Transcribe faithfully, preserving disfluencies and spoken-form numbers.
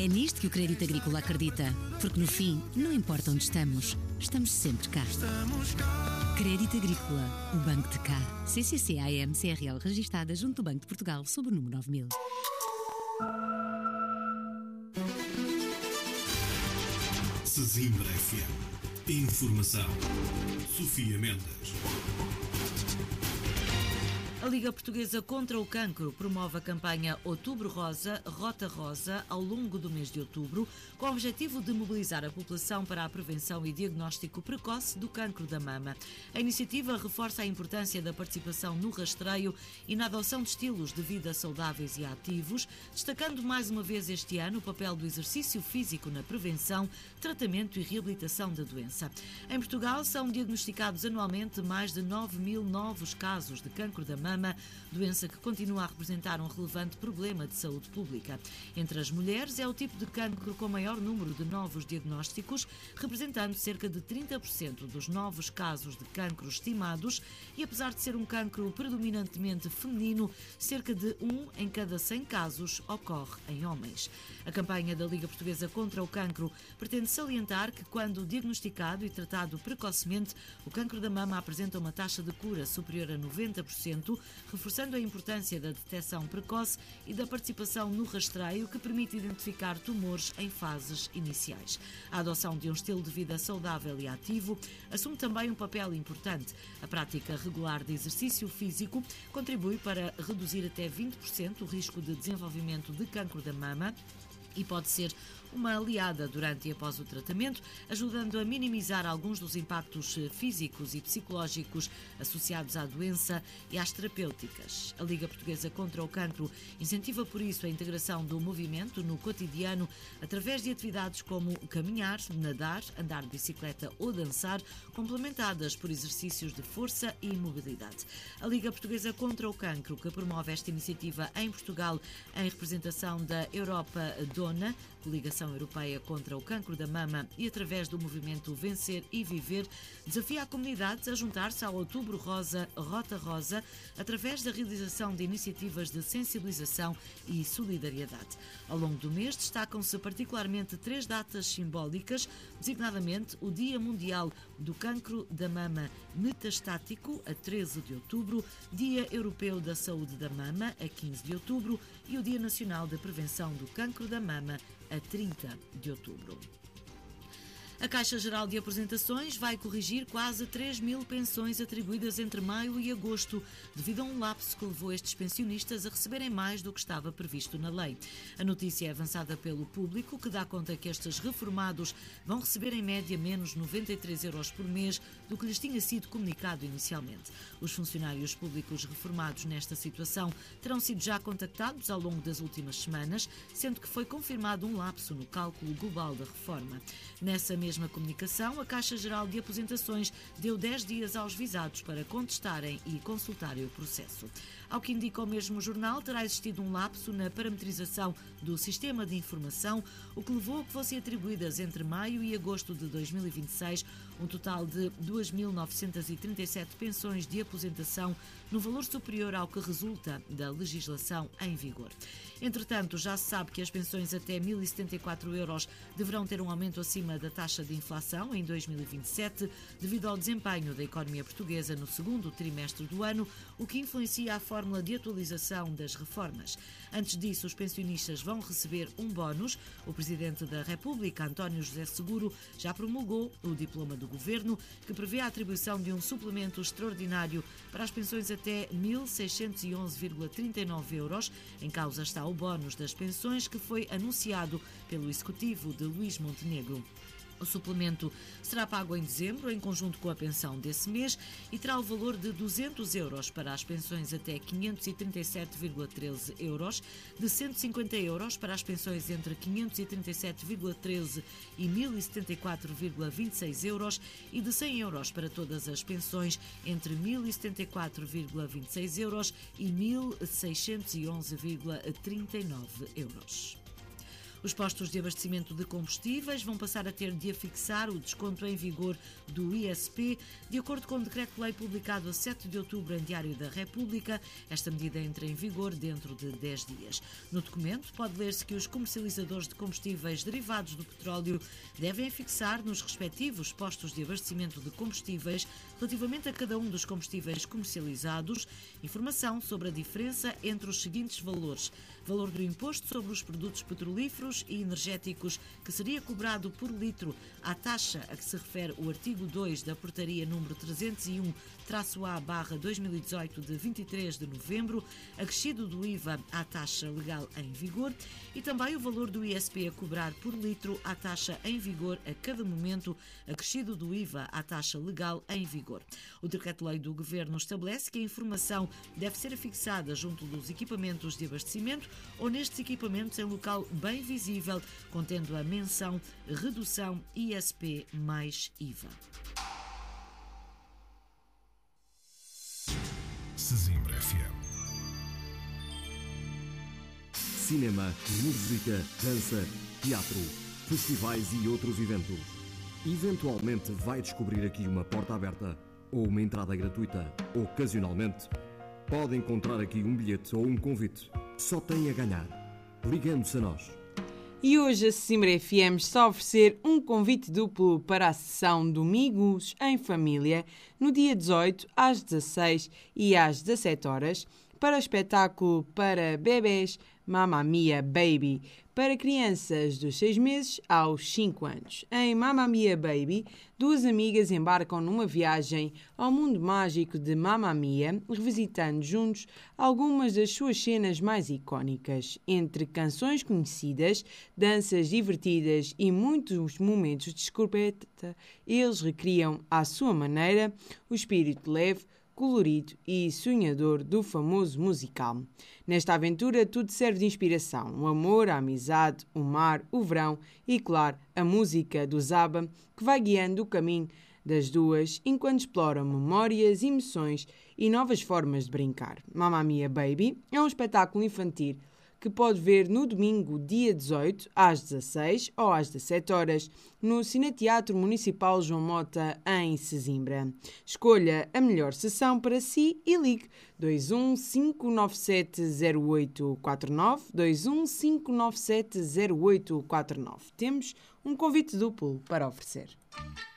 É nisto que o Crédito Agrícola acredita, porque no fim, não importa onde estamos, estamos sempre cá. Crédito Agrícola, o Banco de Cá. C C C A M C R L registada junto do Banco de Portugal sob o número nove mil. Sesimbra F M. Informação. Sofia Mendes. A Liga Portuguesa contra o Cancro promove a campanha Outubro Rosa, Rota Rosa, ao longo do mês de outubro, com o objetivo de mobilizar a população para a prevenção e diagnóstico precoce do cancro da mama. A iniciativa reforça a importância da participação no rastreio e na adoção de estilos de vida saudáveis e ativos, destacando mais uma vez este ano o papel do exercício físico na prevenção, tratamento e reabilitação da doença. Em Portugal são diagnosticados anualmente mais de nove mil novos casos de cancro da mama, doença que continua a representar um relevante problema de saúde pública. Entre as mulheres é o tipo de cancro com maior número de novos diagnósticos, representando cerca de trinta por cento dos novos casos de cancro estimados e, apesar de ser um cancro predominantemente feminino, cerca de um em cada cem casos ocorre em homens. A campanha da Liga Portuguesa contra o Cancro pretende salientar que, quando diagnosticado e tratado precocemente, o cancro da mama apresenta uma taxa de cura superior a noventa por cento, reforçando a importância da detecção precoce e da participação no rastreio, que permite identificar tumores em fases iniciais. A adoção de um estilo de vida saudável e ativo assume também um papel importante. A prática regular de exercício físico contribui para reduzir até vinte por cento o risco de desenvolvimento de cancro da mama e pode ser uma aliada durante e após o tratamento, ajudando a minimizar alguns dos impactos físicos e psicológicos associados à doença e às terapêuticas. A Liga Portuguesa contra o Cancro incentiva, por isso, a integração do movimento no cotidiano através de atividades como caminhar, nadar, andar de bicicleta ou dançar, complementadas por exercícios de força e mobilidade. A Liga Portuguesa contra o Cancro, que promove esta iniciativa em Portugal em representação da Europa Dona, Coligação Europeia contra o Cancro da Mama, e através do movimento Vencer e Viver, desafia a comunidade a juntar-se ao Outubro Rosa, Rota Rosa, através da realização de iniciativas de sensibilização e solidariedade. Ao longo do mês destacam-se particularmente três datas simbólicas, designadamente o Dia Mundial do Cancro da Mama Metastático, a treze de outubro, Dia Europeu da Saúde da Mama, a quinze de outubro, e o Dia Nacional de Prevenção do Cancro da Mama, a trinta de outubro. A Caixa Geral de Apresentações vai corrigir quase três mil pensões atribuídas entre maio e agosto, devido a um lapso que levou estes pensionistas a receberem mais do que estava previsto na lei. A notícia é avançada pelo Público, que dá conta que estes reformados vão receber em média menos noventa e três euros por mês do que lhes tinha sido comunicado inicialmente. Os funcionários públicos reformados nesta situação terão sido já contactados ao longo das últimas semanas, sendo que foi confirmado um lapso no cálculo global da reforma. Nessa mesma comunicação, a Caixa Geral de Aposentações deu dez dias aos visados para contestarem e consultarem o processo. Ao que indica o mesmo jornal, terá existido um lapso na parametrização do sistema de informação, o que levou a que fossem atribuídas entre maio e agosto de dois mil e vinte e seis um total de duas mil novecentas e trinta e sete pensões de aposentação, no valor superior ao que resulta da legislação em vigor. Entretanto, já se sabe que as pensões até mil e setenta e quatro euros deverão ter um aumento acima da taxa de inflação em dois mil e vinte e sete, devido ao desempenho da economia portuguesa no segundo trimestre do ano, o que influencia a fórmula de atualização das reformas. Antes disso, os pensionistas vão receber um bónus. O Presidente da República, António José Seguro, já promulgou o diploma do Governo, que prevê a atribuição de um suplemento extraordinário para as pensões até mil seiscentos e onze vírgula trinta e nove euros. Em causa está o bónus das pensões, que foi anunciado pelo Executivo de Luís Montenegro. O suplemento será pago em dezembro, em conjunto com a pensão desse mês, e terá o valor de duzentos euros para as pensões até quinhentos e trinta e sete vírgula treze euros, de cento e cinquenta euros para as pensões entre quinhentos e trinta e sete vírgula treze e mil e setenta e quatro vírgula vinte e seis euros e de cem euros para todas as pensões entre mil e setenta e quatro vírgula vinte e seis euros e mil seiscentos e onze vírgula trinta e nove euros. Os postos de abastecimento de combustíveis vão passar a ter de afixar o desconto em vigor do I S P, de acordo com o decreto-lei publicado a sete de outubro em Diário da República. Esta medida entra em vigor dentro de dez dias. No documento pode ler-se que os comercializadores de combustíveis derivados do petróleo devem fixar nos respectivos postos de abastecimento de combustíveis, relativamente a cada um dos combustíveis comercializados, informação sobre a diferença entre os seguintes valores: valor do imposto sobre os produtos petrolíferos e energéticos, que seria cobrado por litro à taxa a que se refere o artigo dois da Portaria número trezentos e um traço A barra dois mil e dezoito de vinte e três de novembro, acrescido do I V A à taxa legal em vigor, e também o valor do I S P a cobrar por litro à taxa em vigor a cada momento, acrescido do I V A à taxa legal em vigor. O decreto-lei do Governo estabelece que a informação deve ser afixada junto dos equipamentos de abastecimento ou nestes equipamentos em local bem visível, contendo a menção redução I S P mais I V A. Sesimbra F M. Cinema, música, dança, teatro, festivais e outros eventos. Eventualmente vai descobrir aqui uma porta aberta ou uma entrada gratuita. Ocasionalmente pode encontrar aqui um bilhete ou um convite. Só tem a ganhar, ligando-se a nós. E hoje a Sesimbra F M está a oferecer um convite duplo para a sessão Domingos em Família, no dia dezoito, às dezasseis e às dezassete horas, para o espetáculo para bebés Mamma Mia Baby, para crianças dos seis meses aos cinco anos. Em Mamma Mia Baby, duas amigas embarcam numa viagem ao mundo mágico de Mamma Mia, revisitando juntos algumas das suas cenas mais icónicas. Entre canções conhecidas, danças divertidas e muitos momentos de escorpeta, eles recriam à sua maneira o espírito leve, colorido e sonhador do famoso musical. Nesta aventura tudo serve de inspiração: o amor, a amizade, o mar, o verão e, claro, a música do Zaba, que vai guiando o caminho das duas enquanto exploram memórias, emoções e novas formas de brincar. Mamma Mia Baby é um espetáculo infantil que pode ver no domingo, dia dezoito, às dezasseis ou às dezassete horas, no Cineteatro Municipal João Mota, em Sesimbra. Escolha a melhor sessão para si e ligue dois um cinco nove sete zero oito quatro nove, dois um cinco nove sete zero oito quatro nove. Temos um convite duplo para oferecer.